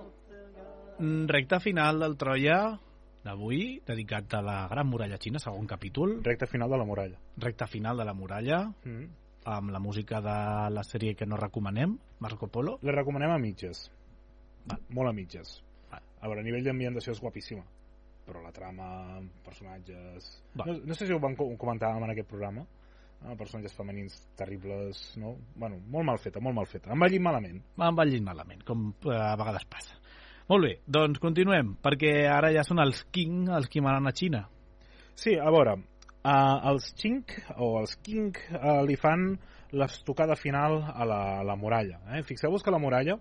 Recte final del Troia d'avui, dedicat a la Gran Muralla Xina, segon capítol. Recte final de la muralla. Recte final de la muralla, amb la música de la sèrie que no recomanem, Marco Polo. La recomanem a mitges. Val. Molt a mitges. Val. A veure, a nivell d'ambientació és guapíssima, però la trama, personatges... No sé si ho vam comentàvem en aquest programa, personatges femenins terribles, no? Bueno, molt mal feta, molt mal feta. Envellit malament. Va envellit malament, com a vegades passa. Molt bé, doncs continuem, perquè ara ja són els Qing els qui manen a Xina. Sí, a veure, els Qing li fan l'estocada final a la muralla. Fixeu-vos que la muralla,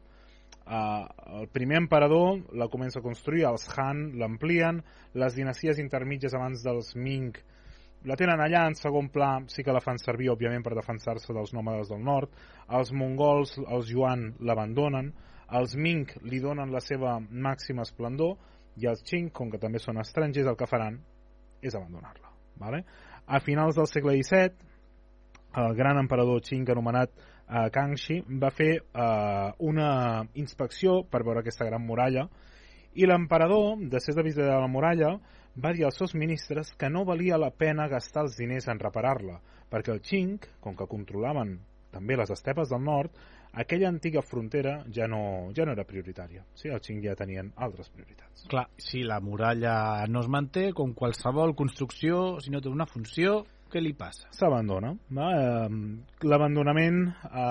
el primer emperador la comença a construir, els Han l'amplien, les dinasties intermitges abans dels Ming la tenen allà en segon pla, sí que la fan servir, òbviament, per defensar-se dels nòmades del nord. Els mongols, els Yuan, l'abandonen. Els Ming li donen la seva màxima esplendor i els Qing, com que també són estrangers, el que faran és abandonar-la. Vale? A finals del segle XVII, el gran emperador Qing anomenat Kangxi va fer una inspecció per veure aquesta gran muralla i l'emperador, després de visitar la muralla, va dir als seus ministres que no valia la pena gastar els diners en reparar-la, perquè el Qing, com que controlaven també les estepes del nord, aquella antiga frontera ja no era prioritària. Sí, el Qing ja tenien altres prioritats. Clar, si la muralla no es manté, com qualsevol construcció, si no té una funció, què li passa? S'abandona. L'abandonament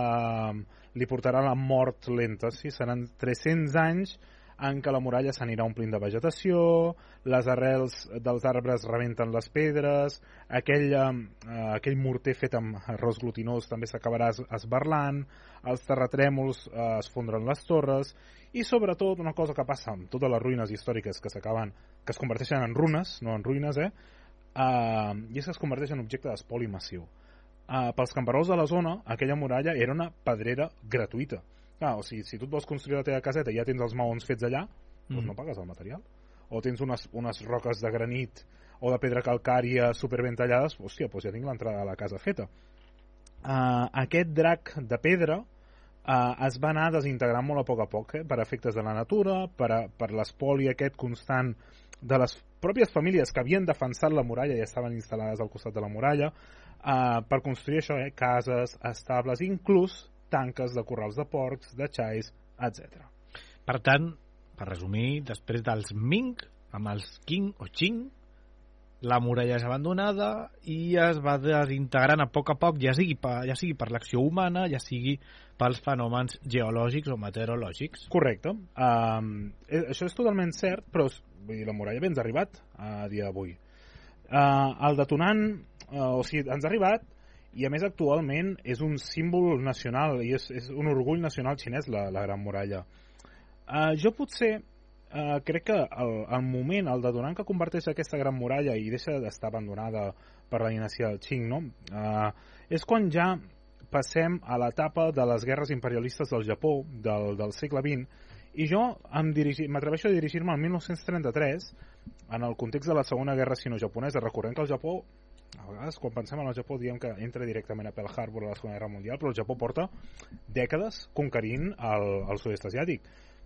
li portarà la mort lenta. Sí? Seran 300 anys en què la muralla s'anirà omplint de vegetació, les arrels dels arbres rebenten les pedres, aquell morter fet amb arròs glutinós també s'acabarà esberlant, els terratrèmols es fondren les torres, i sobretot una cosa que passa amb totes les ruïnes històriques que es converteixen en runes, no en ruïnes, i és que es converteix en objecte d'espoli massiu. Pels camperols de la zona, aquella muralla era una pedrera gratuïta. O sigui, si tu et vols construir la teva caseta i ja tens els maons fets allà, doncs no pagues el material. O tens unes roques de granit o de pedra calcària superben tallades, hòstia, doncs ja tinc l'entrada a la casa feta. Aquest drac de pedra es va anar desintegrant molt a poc, per efectes de la natura, per l'espoli aquest constant de les pròpies famílies que havien defensat la muralla i estaven instal·lades al costat de la muralla, per construir això, cases, estables, inclús tanques de corrals de porcs, de xais, etc. Per tant, per resumir, després dels Ming, amb els Qing o Qing, la muralla és abandonada i es va desintegrant a poc, ja sigui per l'acció humana, ja sigui pels fenòmens geològics o meteorològics. Correcte. Això és totalment cert, però vull dir, la muralla bé ens ha arribat a dia d'avui. El detonant, ens ha arribat, i a més actualment és un símbol nacional i és un orgull nacional xinès la Gran Muralla. Jo potser crec que el moment, el detonant que converteix aquesta Gran Muralla i deixa d'estar abandonada per la dinastia del Qing, no? És quan ja passem a l'etapa de les guerres imperialistes del Japó del segle XX, i jo m'atreveixo a dirigir-me al 1933 en el context de la Segona Guerra Sino-Japonesa. Recordem que el Japó, a vegades quan pensem en el Japó diem que entra directament a Pearl Harbor a la Segona Guerra Mundial, però el Japó porta dècades conquerint el sud-est asiàtic.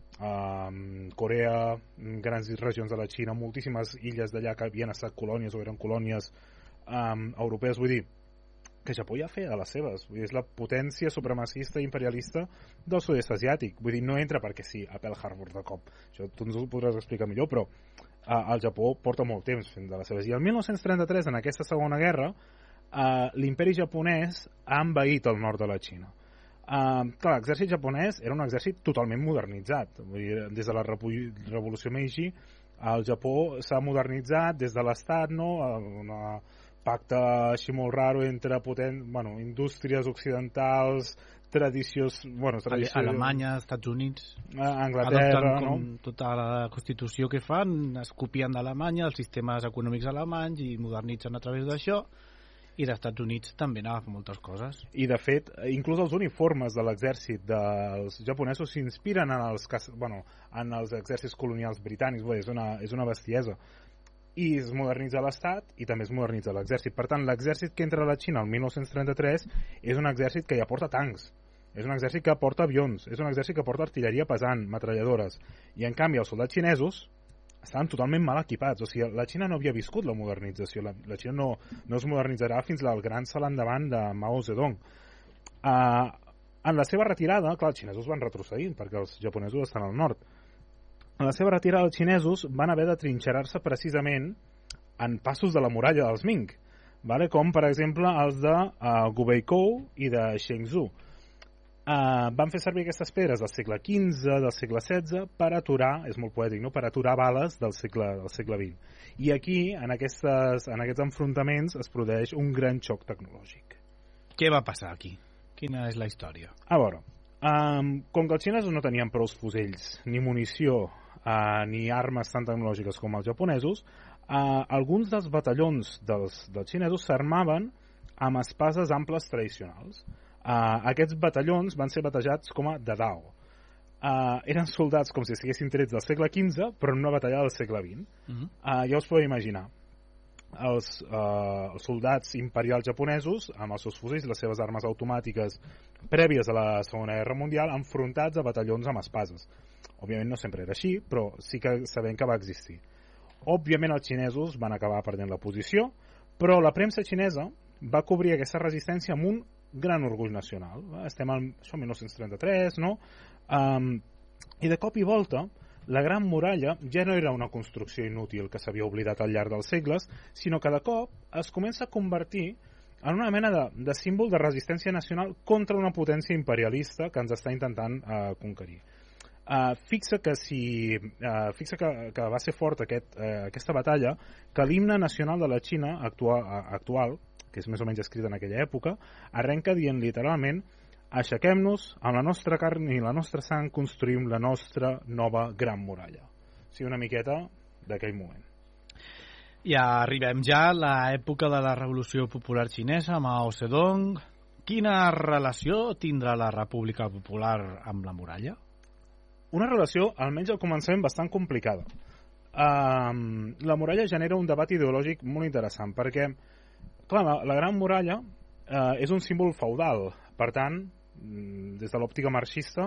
Corea, grans regions de la Xina, moltíssimes illes d'allà que havien estat colònies o eren colònies europees. Vull dir que Japó ja feia de les seves, vull dir, és la potència supremacista i imperialista del sud-est asiàtic. Vull dir, no entra perquè sí a Pearl Harbor de cop, això tu ens ho podràs explicar millor, però el Japó porta molt temps fent de les seves. I el 1933, en aquesta segona guerra, l'imperi japonès ha envaït el nord de la Xina. Clar, l'exèrcit japonès era un exèrcit totalment modernitzat. Vull dir, des de la revolució Meiji el Japó s'ha modernitzat des de l'estat, no? Un pacte així molt raro entre indústries occidentals, tradicions... Alemanya, Estats Units, Anglaterra, adopten tota la constitució que fan, es copien d'Alemanya, els sistemes econòmics alemanys i modernitzen a través d'això, i dels Estats Units també n'agafa moltes coses. I de fet, inclús els uniformes de l'exèrcit dels japonesos s'inspiren en els exèrcits colonials britànics. És una bestiesa. I es modernitza l'estat i també es modernitza l'exèrcit. Per tant, l'exèrcit que entra a la Xina el 1933 és un exèrcit que ja porta tancs, és un exèrcit que porta avions, és un exèrcit que porta artilleria pesant, metralladores, i en canvi els soldats xinesos estaven totalment mal equipats. O sigui, la Xina no havia viscut la modernització, la Xina no es modernitzarà fins al gran salt endavant de Mao Zedong. En la seva retirada, clar, els xinesos van retrocedint perquè els japonesos estan al nord. En la seva retirada els xinesos van haver de trinxerar-se precisament en passos de la muralla dels Ming, vale? Com per exemple els de Gubeikou i de Shenzhou. Van fer servir aquestes pedres del segle XV, del segle XVI, per aturar, és molt poètic, no? Per aturar bales del segle XX. I aquí, en aquests enfrontaments, es produeix un gran xoc tecnològic. Què va passar aquí? Quina és la història? A veure, com que els xinesos no tenien prou fusells, ni munició, ni armes tan tecnològiques com els japonesos, alguns dels batallons dels xinesos s'armaven amb espases amples tradicionals. Aquests batallons van ser batejats com a Dadao. Eren soldats com si estiguessin trets del segle XV, però en una batalla del segle XX. Ja us podeu imaginar. Els soldats imperials japonesos, amb els seus fusells, les seves armes automàtiques prèvies a la Segona Guerra Mundial, enfrontats a batallons amb espases. Òbviament no sempre era així, però sí que sabem que va existir. Òbviament els xinesos van acabar perdent la posició, però la premsa xinesa va cobrir aquesta resistència amb un gran orgull nacional. Estem al 1933, no? I de cop i volta la Gran Muralla ja no era una construcció inútil que s'havia oblidat al llarg dels segles, sinó que de cop es comença a convertir en una mena de símbol de resistència nacional contra una potència imperialista que ens està intentant conquerir. Fixa que va ser fort aquesta batalla, que l'himne nacional de la Xina actual, que és més o menys escrit en aquella època, arrenca dient literalment: aixequem-nos, amb la nostra carn i la nostra sang construïm la nostra nova Gran Muralla. O sigui, una miqueta d'aquell moment. I arribem ja a l'època de la Revolució Popular Xinesa, Mao Zedong. Quina relació tindrà la República Popular amb la muralla? Una relació, almenys al començament, bastant complicada. La muralla genera un debat ideològic molt interessant, perquè clar, la Gran Muralla és un símbol feudal, per tant, des de l'òptica marxista,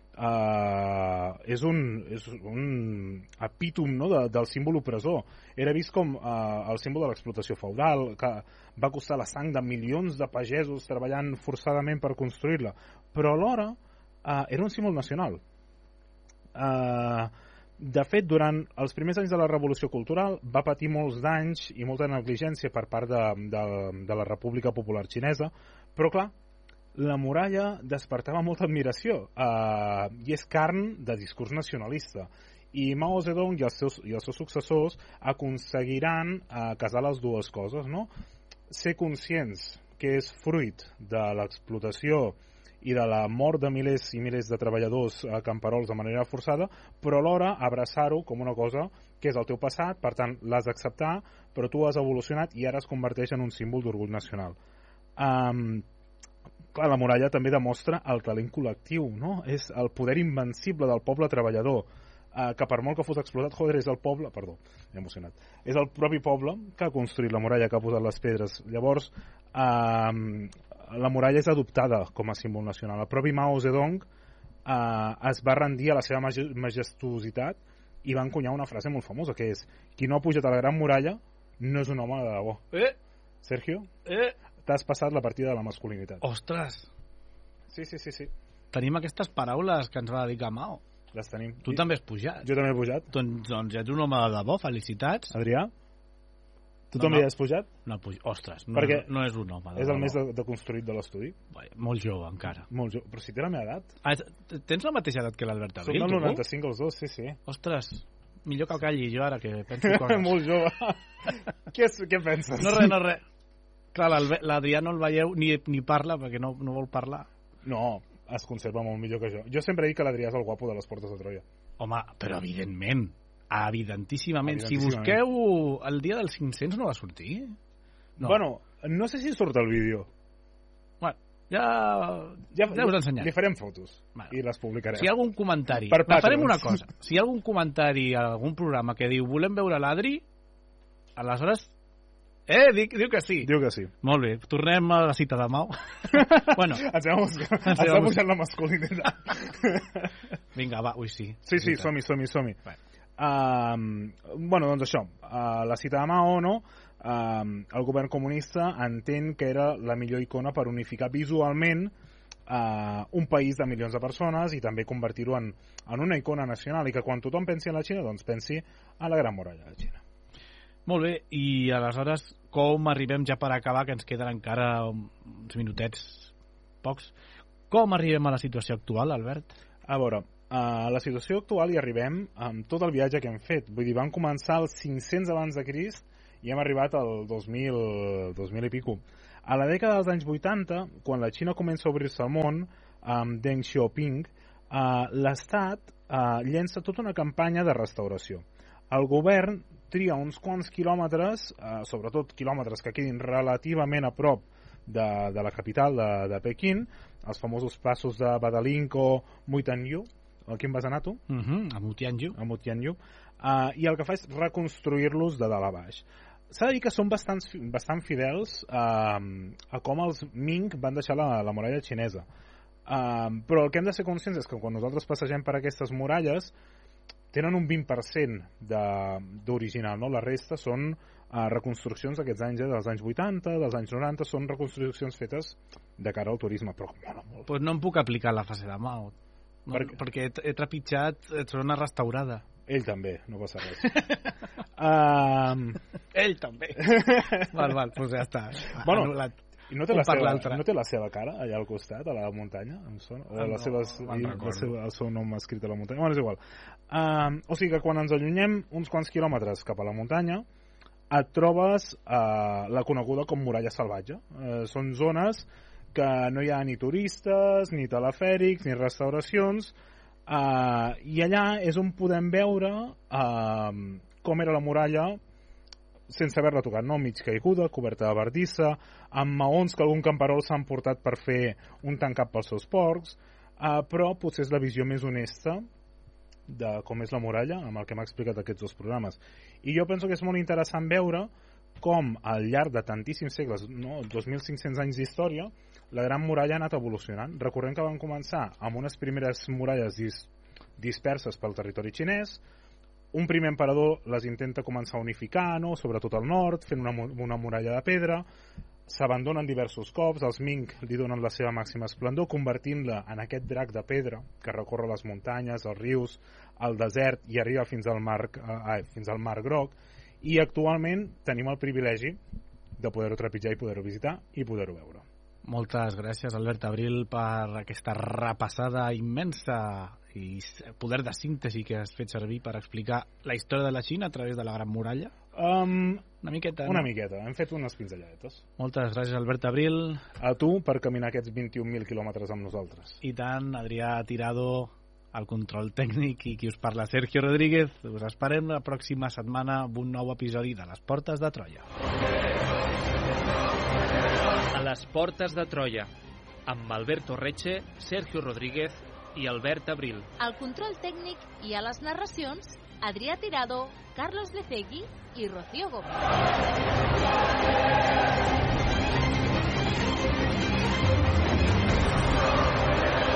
és un epítom, no, del símbol opressor. Era vist com el símbol de l'explotació feudal, que va costar la sang de milions de pagesos treballant forçadament per construir-la, però alhora era un símbol nacional. De fet, durant els primers anys de la Revolució Cultural va patir molts danys i molta negligència per part de la República Popular Xinesa, però clar, la muralla despertava molta admiració i és carn de discurs nacionalista, i Mao Zedong i els seus successors aconseguiran casar les dues coses, no? Ser conscients que és fruit de l'explotació i de la mort de milers i milers de treballadors camperols de manera forçada, però alhora abraçar-ho com una cosa que és el teu passat, per tant l'has d'acceptar, però tu has evolucionat i ara es converteix en un símbol d'orgull nacional. Clar, la muralla també demostra el talent col·lectiu, no? És el poder invencible del poble treballador, que per molt que fos explotat, joder, és el poble, perdó, m'he emocionat, és el propi poble que ha construït la muralla, que ha posat les pedres. Llavors, la muralla és adoptada com a símbol nacional. El propi Mao Zedong es va rendir a la seva majestuositat i va encunyar una frase molt famosa, que és: qui no ha pujat a la Gran Muralla no és un home de debò. Sergio, t'has passat la partida de la masculinitat. Ostres! Sí. Tenim aquestes paraules que ens va dedicar Mao. Les tenim. Tu també has pujat. Jo també he pujat. Doncs ets un home de debò, felicitats. Adrià? Tu també has pujat? No, ostres, no és un home. És el més deconstruït de l'estudi. Molt jove, encara. Molt jove, però si té la meva edat. Tens la mateixa edat que l'Albert Abril, tu? Som del 95 els dos, sí. Ostres, millor que el calli jo ara, que penso coses. Molt jove. Què penses? No res. Clar, l'Adrià no el veieu ni parla, perquè no vol parlar. No, es conserva molt millor que jo. Jo sempre dic que l'Adrià és el guapo de les Portes de Troia. Home, però evidentment. Evidentíssimament. Si busqueu el dia dels 500 no va sortir. No. Bueno, no sé si surt el vídeo. Bueno, ja us ensenyaré. Li farem fotos i les publicarem. Si hi ha algun comentari, farem una cosa. Si hi ha algun comentari a algun programa que diu volem veure l'Adri, aleshores Diu que sí. Diu que sí. Molt bé, tornem a la cita de Mau. Bueno, Ens va pujant la masculinitat. Vinga, va, ui, sí. Sí, som-hi. Bueno, doncs això, la cita de Mao, no? El govern comunista entén que era la millor icona per unificar visualment un país de milions de persones i també convertir-ho en una icona nacional, i que quan tothom pensi en la Xina, doncs pensi a la Gran Muralla de Xina. Molt bé, i aleshores com arribem, ja per acabar, que ens queden encara uns minutets pocs, com arribem a la situació actual, Albert? A veure, a la situació actual hi arribem amb tot el viatge que hem fet. Vull dir, vam començar als 500 abans de Crist i hem arribat al 2000 i pico. A la dècada dels anys 80, quan la Xina comença a obrir-se al món, amb Deng Xiaoping, l'Estat llença tota una campanya de restauració. El govern tria uns quants quilòmetres, sobretot quilòmetres que quedin relativament a prop de la capital de Pequín, els famosos passos de Badalinko, Muitianyu. A quin vas anar tu? A Mutianyu. A Mutianyu. I el que fa és reconstruir-los de dalt a baix. S'ha de dir que són bastant fidels a com els Ming van deixar la muralla xinesa. Però el que hem de ser conscients és que quan nosaltres passegem per aquestes muralles tenen un 20% d'original, no? La resta són reconstruccions d'aquests anys, dels anys 80, dels anys 90, són reconstruccions fetes de cara al turisme, però mola molt. Pues no em puc aplicar la fase de Mao, perquè he trepitjat zona restaurada. Ell també, no passa res. Ell també. Val, doncs ja està. Bueno, anul·lat. I no té la seva cara allà al costat, a la muntanya? El seu nom escrit a la muntanya? Bueno, és igual. O sigui que quan ens allunyem uns quants quilòmetres cap a la muntanya, et trobes la coneguda com muralla salvatge. Són zones que no hi ha ni turistes, ni telefèrics, ni restauracions, i allà és on podem veure com era la muralla sense haver-la tocat, no? Mig caiguda, coberta de bardissa, amb maons que algun camperol s'han portat per fer un tancat pels seus porcs, però potser és la visió més honesta de com és la muralla, amb el que m'ha explicat aquests dos programes. I jo penso que és molt interessant veure com al llarg de tantíssims segles, no? 2.500 anys d'història, la Gran Muralla ha anat evolucionant. Recordem que van començar amb unes primeres muralles disperses pel territori xinès. Un primer emperador les intenta començar a unificar, no? Sobretot al nord, fent una muralla de pedra. S'abandonen diversos cops, els Ming li donen la seva màxima esplendor, convertint-la en aquest drac de pedra que recorre les muntanyes, els rius, el desert i arriba fins al mar Groc. I actualment tenim el privilegi de poder-ho trepitjar i poder-ho visitar i poder-ho veure. Moltes gràcies, Albert Abril, per aquesta repassada immensa i poder de síntesi que has fet servir per explicar la història de la Xina a través de la Gran Muralla. Una miqueta, no? Una miqueta, hem fet unes pinzelladetes. Moltes gràcies, Albert Abril. A tu per caminar aquests 21.000 quilòmetres amb nosaltres. I tant, Adrià Tirado, el control tècnic, i qui us parla, Sergio Rodríguez. Us esperem la pròxima setmana amb un nou episodi de Les Portes de Troia. A les Portes de Troia, amb Alberto Reche, Sergio Rodríguez i Albert Abril. Al control tècnic i a les narracions, Adrià Tirado, Carlos Lecegui i Rocío Gómez.